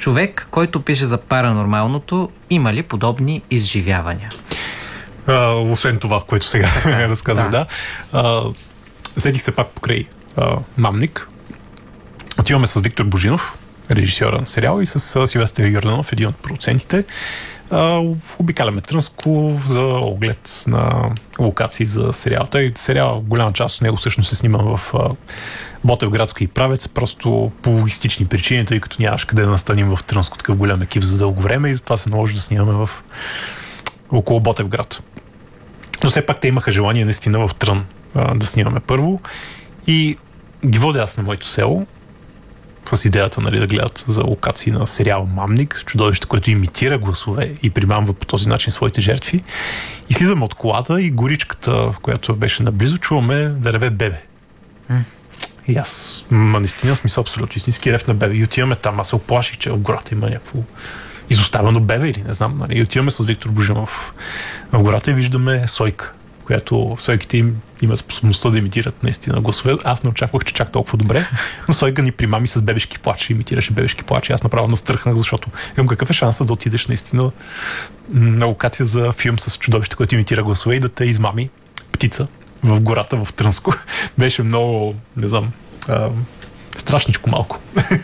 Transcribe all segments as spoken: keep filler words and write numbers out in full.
Човек, който пише за паранормалното, има ли подобни изживявания? А, освен това, което сега разказах, да. да. Седих се пак покрай а, Мамник. Отиваме с Виктор Божинов, режисьора на сериала, и с Силвестър Йорданов, един от продуцентите. Uh, обикаляме Трънско за оглед на локации за сериал. Той сериал, голяма част от него всъщност се снима в uh, Ботевградско и Правец, просто по логистични причини, тъй като нямаш къде да настаним в Трънско такъв голям екип за дълго време, и затова се наложи да снимаме в около Ботевград. Но все пак те имаха желание наистина в Трън uh, да снимаме първо, и ги водя аз на моето село с идеята, нали, да гледат за локации на сериал Мамник, чудовище, което имитира гласове и примамва по този начин своите жертви. И слизаме от колата и горичката, която беше наблизо, чуваме да реве бебе. Mm. И аз, ма наистина смисъл абсолютно истински рев на бебе. И отиваме там. Аз се оплаших, че в гората има някакво изоставено бебе или не знам. Нали. И отиваме с Виктор Божинов в гората и виждаме сойка, която сойките им имат способността да имитират наистина гласове. Аз не очаквах, че чак толкова добре, но сойка ни примами с бебешки плач, имитираше бебешки плач. Аз направо настръхнах, защото имам какъв е шанса да отидеш наистина на локация за филм с чудовище, което имитира гласове, и да те измами птица в гората в Трънско. Беше много, не знам, а, страшничко малко.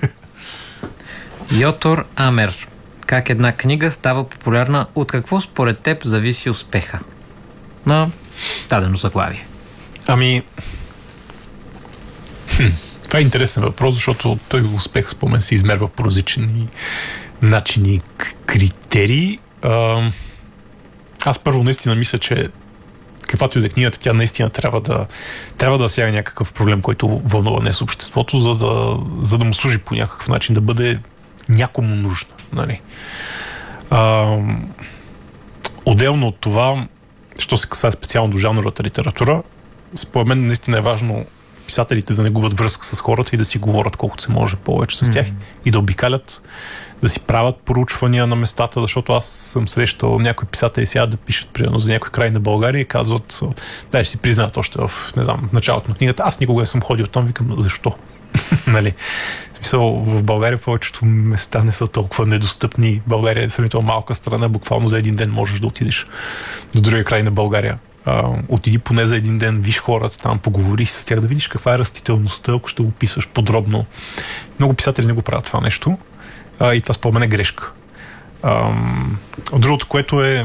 Йотор Амер. Как една книга става популярна? От какво според теб зависи успеха на дадено заглавие? Ами, хм, това е интересен въпрос, защото той успех, спомен, се измерва по различни начини, критерии. А, аз първо наистина мисля, че каквато и да е книгата, тя наистина трябва да трябва да сяга някакъв проблем, който вълнува днес обществото, за да, за да му служи по някакъв начин, да бъде някому нужна. Нали? А, отделно от това, що се касае специално до жанровата литература, според мен наистина е важно писателите да не губят връзка с хората и да си говорят колкото се може повече с тях, mm-hmm. и да обикалят, да си правят проучвания на местата, защото аз съм срещал някои писатели сега да пишат примерно за някой край на България и казват, дай ще си признаят още в, не знам, началото на книгата, аз никога не съм ходил там, викам, защо? Нали? В смисъл, в България повечето места не са толкова недостъпни. България е сравнително малка страна, буквално за един ден можеш да отидеш до другия край на България. А, отиди поне за един ден, виж хората там, поговори с тях, да видиш каква е растителността, ако ще го описваш подробно. Много писатели не го правят това нещо, а, и това според мен е грешка. А, другото, което е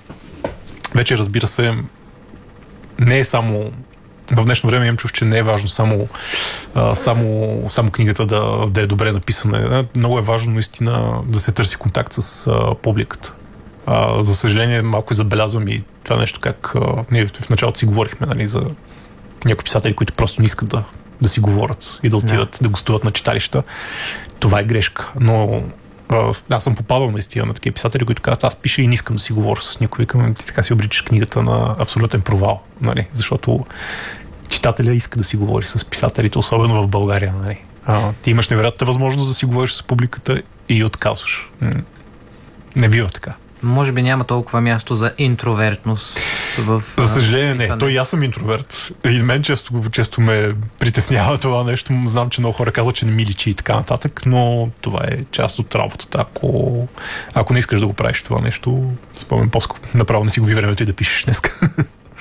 вече, разбира се, не е само в днешно време имам чув, че не е важно само, а, само, само книгата да, да е добре написана. Много е важно наистина да се търси контакт с а, публиката. А, за съжаление, малко забелязвам и това нещо, как а, ние в началото си говорихме, нали, за някои писатели, които просто не искат да, да си говорят и да отиват yeah. да гостуват на читалища. Това е грешка. Но а, аз съм попадал наистина на такива писатели, които казват, аз пиша и не искам да си говоря с никой. Викам, ти така си обричаш книгата на абсолютен провал. Нали? Защото читателя иска да си говори с писателите, особено в България. Нали? А, ти имаш невероятната възможност да си говориш с публиката и отказваш. Не бива така. Може би няма толкова място за интровертност в... За съжаление не. Той и аз съм интроверт. И мен често, често ме притеснява това нещо. Знам, че много хора казват, че не ми личи и така нататък, но това е част от работата. Ако, ако не искаш да го правиш това нещо, спомням по-скоро. Направо не си губи времето и да пишеш днеска.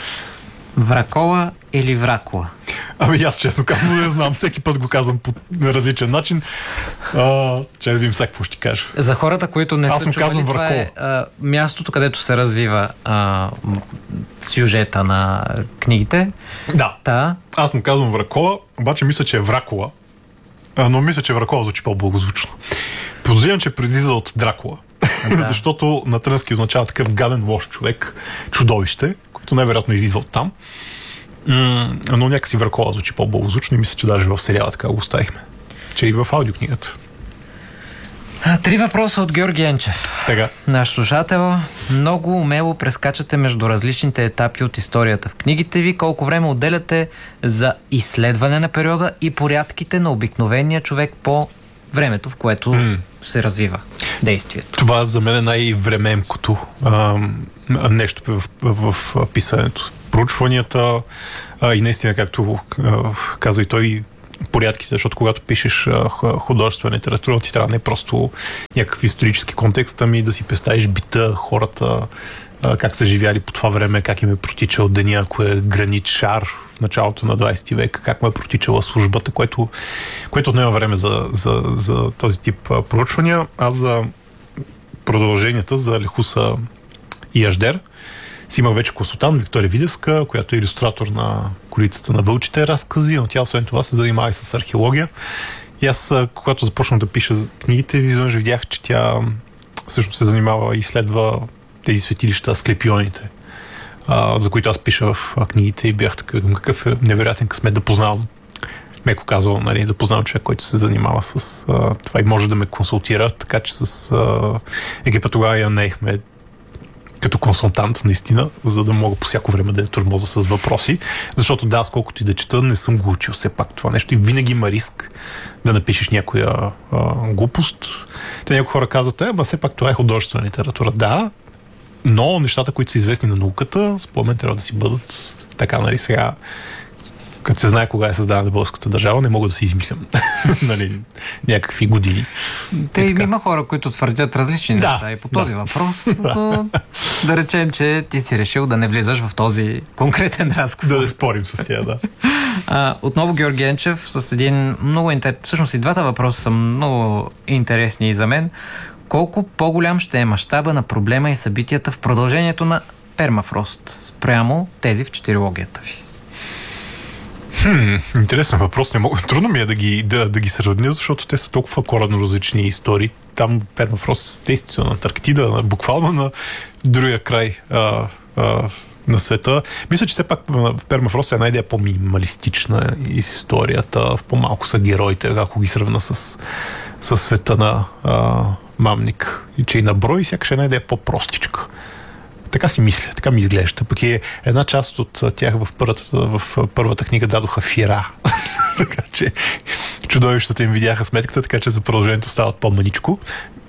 Вракола или Вракола? Ами аз честно казвам не знам. Всеки път го казвам по различен начин. А, че да видим сега какво ще кажа. За хората, които не аз са чували, това е а, мястото, където се развива а, сюжета на книгите. Да. Та. Аз му казвам Вракола, обаче мисля, че е Вракола. А, но мисля, че Вракола звучи по-благозвучно. Подозирам, че предиза от Дракула. Да. Защото на трънски означава такъв гаден, лош човек, чудовище, което най-вероятно изидва от там. М- но някакси Вракола звучи по-благозвучно и мисля, че даже в сериала така го оставихме. Че и в аудиокнигата. Три въпроса от Георги Енчев. Тега. Наш слушател. Много умело прескачате между различните етапи от историята в книгите ви. Колко време отделяте за изследване на периода и порядките на обикновения човек по времето, в което mm. се развива действието? Това за мен е най-времемкото а, нещо в, в, в, в писането. Проучванията а, и наистина, както а, казва и той, порядките, защото когато пишеш а, художествена литература, ти трябва не просто някакъв исторически контекст, ами да си представиш бита, хората, а, как са живяли по това време, как им е протичал деня, ако е гранит шар в началото на двайсети век, как му е протичала службата, което, което отнема време за, за, за този тип а, проучвания. А за продълженията за Лехуса и Аждер си имах вече консултант Виктория Видевска, която е илюстратор на Корицата на вълчите разкази, но тя освен това се занимава и с археология. И аз, когато започнах да пиша книгите, изведнъж видях, че тя всъщност се занимава и изследва тези светилища, асклепионите, а, за които аз пиша в книгите и бях така, какъв е невероятен късмет да познавам, меко казвам, нали, да познавам човек, който се занимава с а, това и може да ме консултира, така че с а, екипа тогава я наехме като консултант, наистина, за да мога по всяко време да я тормоза с въпроси, защото да, аз колкото и да чета, не съм го учил все пак това нещо и винаги има риск да напишеш някоя а, глупост. Те някои хора казват, е, ма все пак това е художествена литература. Да, но нещата, които са известни на науката, според мен трябва да си бъдат така, нали, сега като се знае кога е създадена българската държава, не мога да си измислям нали, някакви години. Те и има хора, които твърдят различни да, неща и по този да. въпрос. Но да речем, че ти си решил да не влизаш в този конкретен разговор. Да не спорим с тях, да. А, отново Георги Енчев с един много интересен... Всъщност и двата въпроса са много интересни и за мен. Колко по-голям ще е мащаба на проблема и събитията в продължението на пермафрост спрямо тези в четирилогията ви? Хм, интересен въпрос. Не мога. Трудно ми е да ги, да, да ги сравня, защото те са толкова коренно различни истории. Там пермафрост е действително на Антарктида, буквално на другия край а, а, на света. Мисля, че все пак в пермафрост е една идея по-минималистична историята. По-малко са героите, ако ги сравна с, с света на а, Мамник. И че и на брой, сякаш една идея по-простичка. Така си мисля, така ми изглежда. Пък е една част от тях в първата, в първата книга дадоха фира. Така че чудовищата им видяха сметката, така че за продължението стават по-маничко.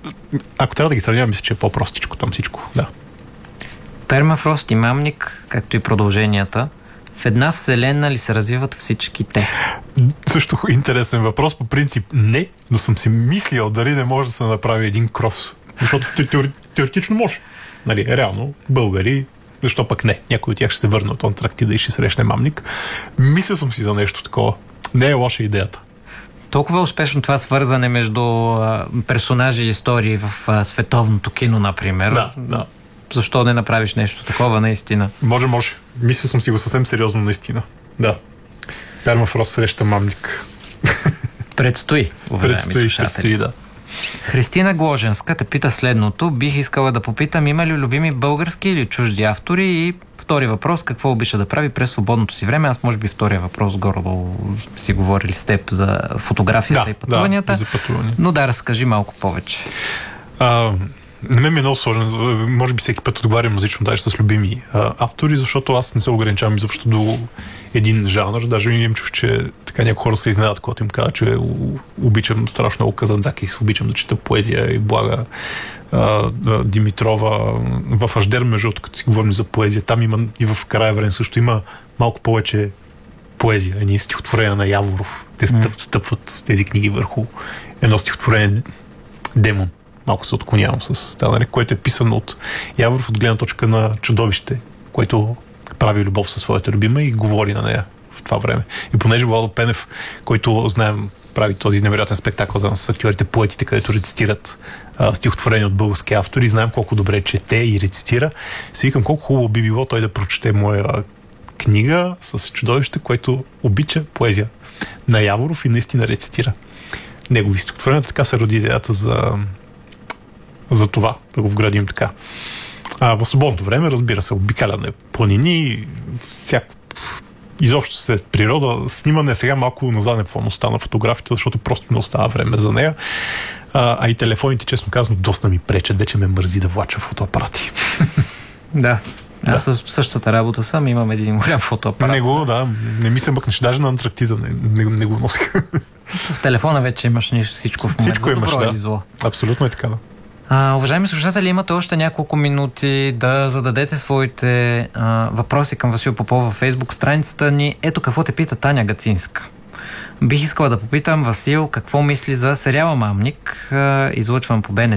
Ако трябва да ги сравнявам, мисля, че е по-простичко там всичко. Да. Пермафрост и Мамник, както и продълженията, в една вселена ли се развиват всички те? Също интересен въпрос. По принцип не, но съм си мислил дали не може да се направи един крос. Защото теоретично може. Нали, реално, българи, защо пък не? Някой от тях ще се върне от Антарктида и ще срещне Мамник. Мисля съм си за нещо такова. Не е лоша идеята. Толкова успешно това свързане между а, персонажи и истории в а, световното кино, например. Да, да. Защо не направиш нещо такова, наистина? Може, може. Мисля съм си го съвсем сериозно, наистина. Да. Пермафрост среща Мамник. Предстои, уважаеми Предстои, слушатели. предстои, да. Христина Гложенска те пита следното. Бих искала да попитам, има ли любими български или чужди автори? И втори въпрос, какво обича да прави през свободното си време? Аз може би втория въпрос, горе-долу си говорили с теб за фотографията да, и пътуванията. Да, за пътувания. Но да, разкажи малко повече. А, не ме ми е много сложно. Може би всеки път отговарям музично даже с любими а, автори, защото аз не се ограничавам изобщо до един жанр. Даже имам чув, че така някои хора се изненадат, когато им казват, че обичам страшно много Казанзакис, обичам да чета поезия и Блага а, а, Димитрова. В Аждер, между другото, като си говорим за поезия, там има и в Караеврен също има малко повече поезия, а ние стихотворения на Яворов. Те стъп, стъпват тези книги върху едно стихотворение Демон. Малко се отклонявам с това, което е писано от Яворов от гледна точка на чудовище, което прави любов със своята любима и говори на нея в това време. И понеже Владо Пенев, който знаем, прави този невероятен спектакъл с актьорите, поетите, където рецитират а, стихотворения от български автори, знаем колко добре чете и рецитира. Си викам колко хубаво би било той да прочете моя книга с чудовище, което обича поезия на Яворов и наистина рецитира негови стихотворения. Така се роди идеята за за това, да го вградим така. А в свободното време, разбира се, обикаляне планини, всяко изобщо се природа, снимане сега малко на заден фон остана фотографията, защото просто не остава време за нея. А, а и телефоните, честно казано, доста ми пречат. Вече ме мързи да влача фотоапарати. Да. Аз да. С същата работа съм, имам един голям фотоапарат. Не го, да. Не ми се мъкнеш. Даже на Антарктида не, не, не го носих. В телефона вече имаш нещо, всичко в момента. Всичко имаш, добро да. Или зло. Абсолютно е така, да. А, уважаеми слушатели, имате още няколко минути да зададете своите а, въпроси към Васил Попов във Фейсбук страницата ни. Ето какво те пита Таня Гацинска. Бих искала да попитам Васил какво мисли за сериала Мамник, излъчван по Б Н